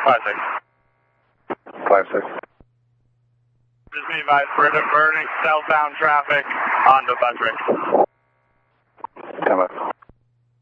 5-6. 5-6. Just be advised, we're diverting southbound traffic onto Butrick. 10-5.